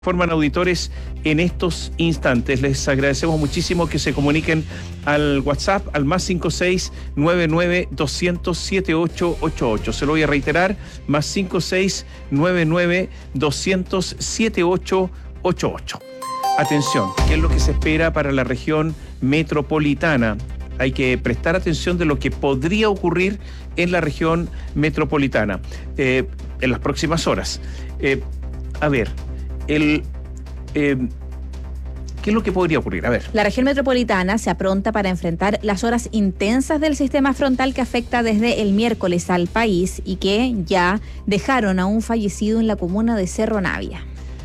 Forman auditores en estos instantes. Les agradecemos muchísimo que se comuniquen al WhatsApp al más 5699-200-7888. Se lo voy a reiterar, más 5699-200-7888. Atención, ¿qué es lo que se espera para la región metropolitana? Hay que prestar atención de lo que podría ocurrir en la región metropolitana en las próximas horas. ¿Qué es lo que podría ocurrir? A ver. La región metropolitana se apronta para enfrentar las horas intensas del sistema frontal que afecta desde el miércoles al país y que ya dejaron a un fallecido en la comuna de Cerro Navia.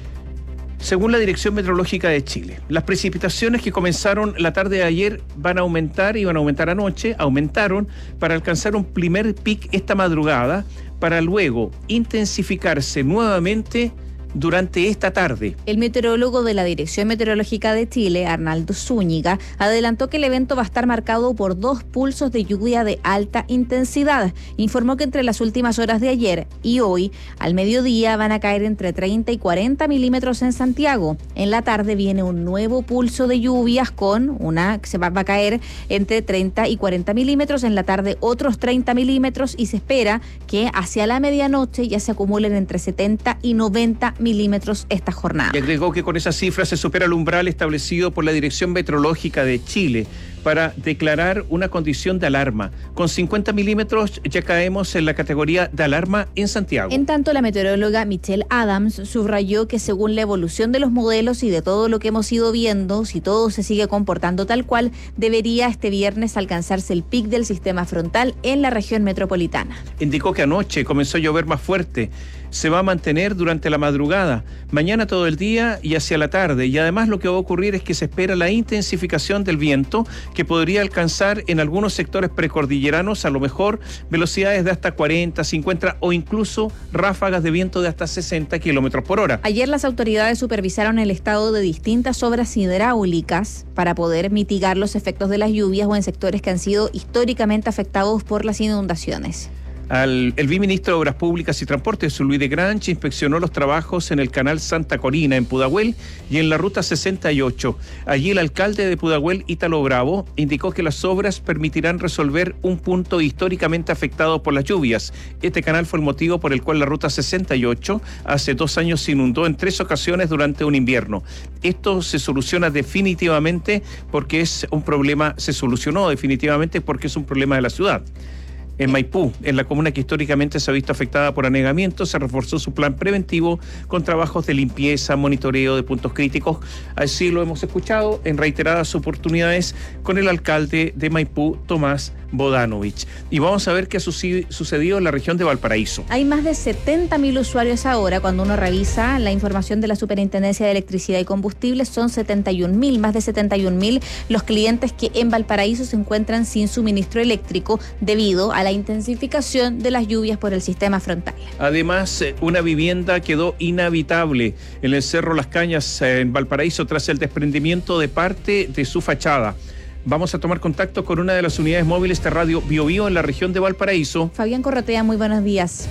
Según la Dirección Meteorológica de Chile, las precipitaciones que comenzaron la tarde de ayer van a aumentar, iban a aumentar anoche, aumentaron para alcanzar un primer pic esta madrugada, para luego intensificarse nuevamente durante esta tarde. El meteorólogo de la Dirección Meteorológica de Chile, Arnaldo Zúñiga, adelantó que el evento va a estar marcado por 2 pulsos de lluvia de alta intensidad. Informó que entre las últimas horas de ayer y hoy, al mediodía, van a caer entre 30 y 40 milímetros en Santiago. En la tarde viene un nuevo pulso de lluvias con una que va a caer entre 30 y 40 milímetros. En la tarde otros 30 milímetros y se espera que hacia la medianoche ya se acumulen entre 70 y 90 milímetros esta jornada. Y agregó que con esa cifra se supera el umbral establecido por la Dirección Meteorológica de Chile para declarar una condición de alarma. Con 50 milímetros ya caemos en la categoría de alarma en Santiago. En tanto, la meteoróloga Michelle Adams subrayó que según la evolución de los modelos y de todo lo que hemos ido viendo, si todo se sigue comportando tal cual, debería este viernes alcanzarse el pic del sistema frontal en la región metropolitana. Indicó que anoche comenzó a llover más fuerte. Se va a mantener durante la madrugada, mañana todo el día y hacia la tarde. Y además lo que va a ocurrir es que se espera la intensificación del viento, que podría alcanzar en algunos sectores precordilleranos a lo mejor velocidades de hasta 40, 50 o incluso ráfagas de viento de hasta 60 kilómetros por hora. Ayer las autoridades supervisaron el estado de distintas obras hidráulicas para poder mitigar los efectos de las lluvias o en sectores que han sido históricamente afectados por las inundaciones. El viceministro de Obras Públicas y Transportes, Luis de Granch, inspeccionó los trabajos en el canal Santa Corina, en Pudahuel, y en la ruta 68. Allí el alcalde de Pudahuel, Ítalo Bravo, indicó que las obras permitirán resolver un punto históricamente afectado por las lluvias. Este canal fue el motivo por el cual la ruta 68 hace 2 años se inundó en 3 ocasiones durante un invierno. Esto se soluciona definitivamente porque es un problema, se solucionó definitivamente porque es un problema de la ciudad. En Maipú, en la comuna que históricamente se ha visto afectada por anegamiento, se reforzó su plan preventivo con trabajos de limpieza, monitoreo de puntos críticos. Así lo hemos escuchado en reiteradas oportunidades con el alcalde de Maipú, Tomás Bodanovich. Y vamos a ver qué ha sucedido en la región de Valparaíso. Hay más de 70.000 usuarios ahora. Cuando uno revisa la información de la Superintendencia de Electricidad y Combustibles, son 71.000, más de 71.000 los clientes que en Valparaíso se encuentran sin suministro eléctrico debido a la intensificación de las lluvias por el sistema frontal. Además, una vivienda quedó inhabitable en el Cerro Las Cañas, en Valparaíso, tras el desprendimiento de parte de su fachada. Vamos a tomar contacto con una de las unidades móviles de Radio Biobío en la región de Valparaíso. Fabián Corrotea, muy buenos días.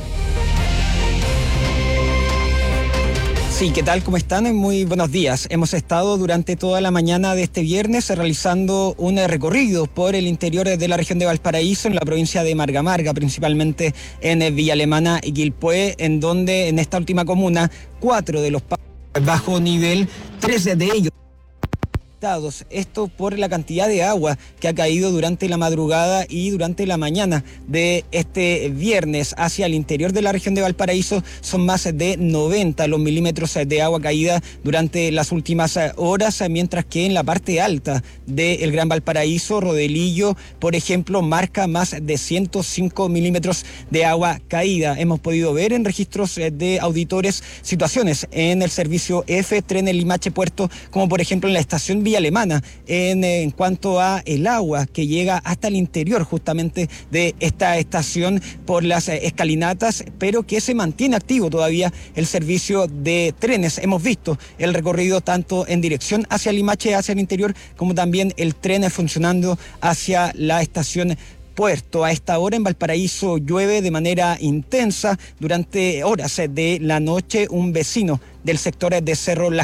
Sí, ¿qué tal? ¿Cómo están? Muy buenos días. Hemos estado durante toda la mañana de este viernes realizando un recorrido por el interior de la región de Valparaíso, en la provincia de Marga Marga, principalmente en Villa Alemana y Quilpué, en donde en esta última comuna 4 de los bajo nivel, 3 de ellos. Esto por la cantidad de agua que ha caído durante la madrugada y durante la mañana de este viernes hacia el interior de la región de Valparaíso. Son más de 90 los milímetros de agua caída durante las últimas horas, mientras que en la parte alta del Gran Valparaíso, Rodelillo, por ejemplo, marca más de 105 milímetros de agua caída. Hemos podido ver en registros de auditores situaciones en el servicio F, Trenes Limache Puerto, como por ejemplo en la estación Villa Alemana, en cuanto a el agua que llega hasta el interior justamente de esta estación por las escalinatas, pero que se mantiene activo todavía el servicio de trenes. Hemos visto el recorrido tanto en dirección hacia Limache, hacia el interior, como también el tren funcionando hacia la estación Puerto. A esta hora en Valparaíso llueve de manera intensa durante horas de la noche. Un vecino del sector de Cerro Las